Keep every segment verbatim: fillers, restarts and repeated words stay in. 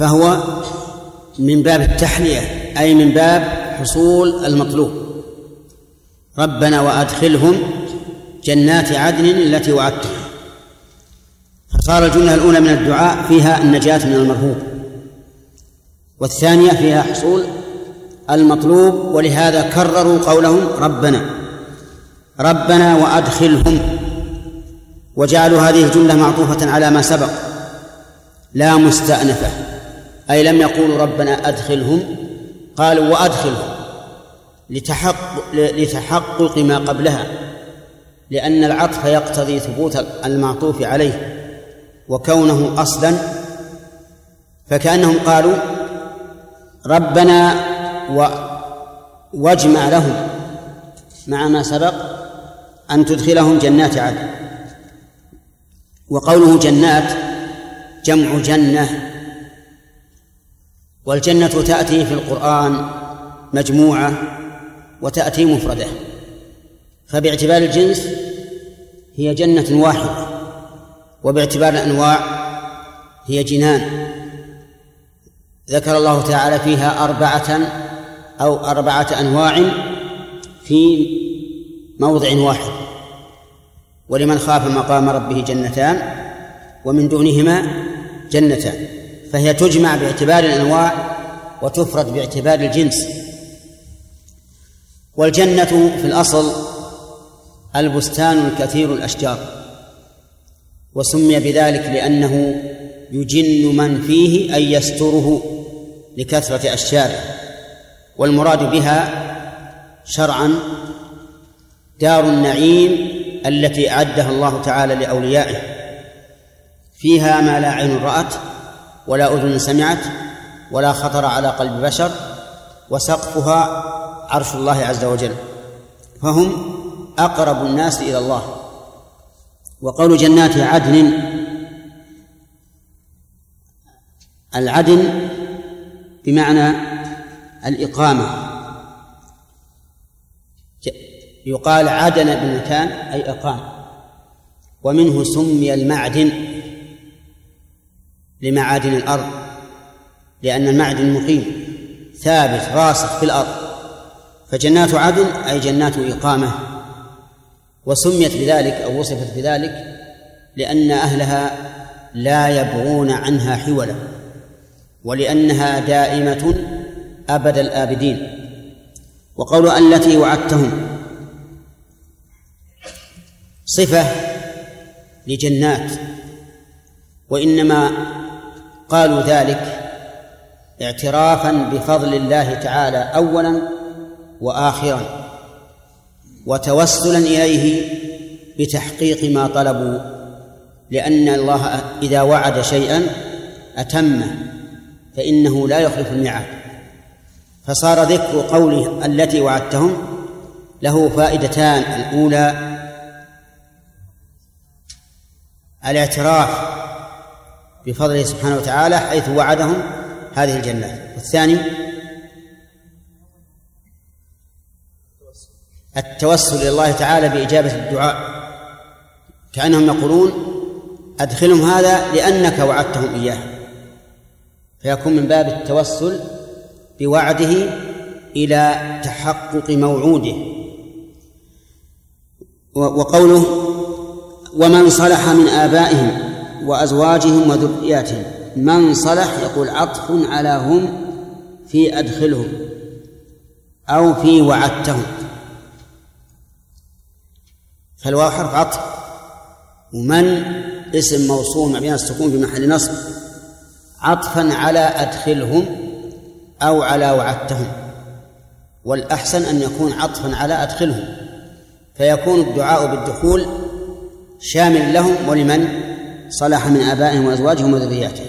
فهو من باب التحلية، أي من باب حصول المطلوب. ربنا وأدخلهم جنات عدن التي وعدتهم. فصار الجملة الأولى من الدعاء فيها النجاة من المرهوب، والثانية فيها حصول المطلوب، ولهذا كرروا قولهم ربنا ربنا وأدخلهم، وجعلوا هذه الجملة معطوفة على ما سبق لا مستأنفة، أي لم يقولوا ربنا أدخلهم، قالوا وأدخلهم لتحقق, لتحقق ما قبلها، لأن العطف يقتضي ثبوت المعطوف عليه وكونه أصلا، فكأنهم قالوا ربنا واجمع لهم مع ما سبق أن تدخلهم جنات عدن. وقوله جنات جمع جنة، والجنة تأتي في القرآن مجموعة وتأتي مفردة، فباعتبار الجنس هي جنة واحدة، وباعتبار الأنواع هي جنان. ذكر الله تعالى فيها أربعة أو أربعة أنواع في موضع واحد: ولمن خاف مقام ربه جنتان ومن دونهما جنتان، فهي تجمع باعتبار الأنواع وتفرد باعتبار الجنس. والجنة في الأصل البستان الكثير الأشجار، وسمي بذلك لأنه يجن من فيه أي يستره لكثرة أشجاره، والمراد بها شرعا دار النعيم التي أعدها الله تعالى لأوليائه، فيها ما لا عين رأت ولا أذن سمعت ولا خطر على قلب بشر، وسقفها عرش الله عز وجل، فهم أقرب الناس إلى الله. وقول جنات عدن، العدن بمعنى الإقامة، يقال عدن بالمكان أي أقام، ومنه سمي المعدن لمعادن الأرض، لأن المعدن مقيم ثابت راسخ في الأرض، فجنات عدن أي جنات إقامة. وسميت بذلك أو وصفت بذلك لأن أهلها لا يبغون عنها حولا، ولأنها دائمة أبد الآبدين. وقول التي وعدتهم صفة لجنات، وإنما قالوا ذلك اعترافا بفضل الله تعالى أولا وآخرا، وتوسلا إليه بتحقيق ما طلبوا، لأن الله إذا وعد شيئا أتمه، فإنه لا يخلف الميعاد. فصار ذكر قوله التي وعدتهم له فائدتان: الأولى الاعتراف بفضله سبحانه وتعالى حيث وعدهم هذه الجنات، والثاني التوسل إلى الله تعالى بإجابة الدعاء، كأنهم يقولون أدخلهم هذا لأنك وعدتهم إياه، فيكون من باب التوسل بوعده إلى تحقق موعوده. وقوله ومن صلح من آبائهم وأزواجهم وذرياتهم، من صلح يقول عطف على هم في أدخلهم أو في وعدتهم، فالواو حرف عطف، ومن اسم موصول مبني على السكون في محل نصب عطفا على أدخلهم أو على وعدتهم، والأحسن أن يكون عطفا على أدخلهم، فيكون الدعاء بالدخول شامل لهم ولمن صلح من آبائهم وأزواجهم وذرياتهم.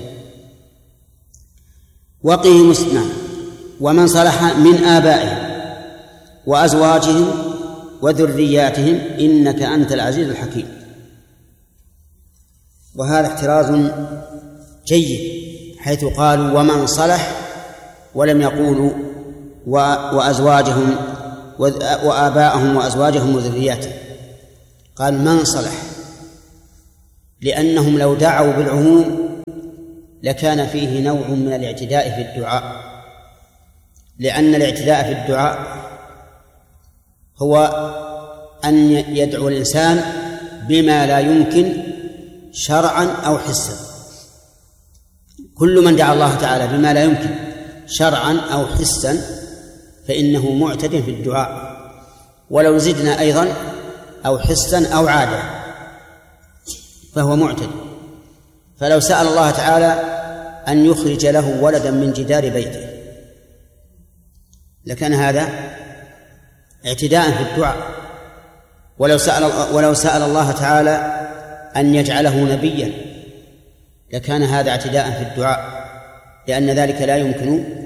وقهم اسمع ومن صلح من آبائهم وأزواجهم وذرياتهم إنك أنت العزيز الحكيم. وهذا احتراز جيد حيث قالوا ومن صلح ولم يقولوا وأزواجهم وآبائهم وأزواجهم وذرياتهم، قال من صلح، لأنهم لو دعوا بالعموم لكان فيه نوع من الاعتداء في الدعاء، لأن الاعتداء في الدعاء هو أن يدعو الإنسان بما لا يمكن شرعا أو حسا. كل من دعا الله تعالى بما لا يمكن شرعا أو حسا فإنه معتد في الدعاء، ولو زدنا أيضا أو حسا أو عادة فهو معتد. فلو سأل الله تعالى أن يخرج له ولدا من جدار بيته لكان هذا اعتداء في الدعاء، ولو سأل, ولو سأل الله تعالى أن يجعله نبيا لكان هذا اعتداء في الدعاء، لأن ذلك لا يمكن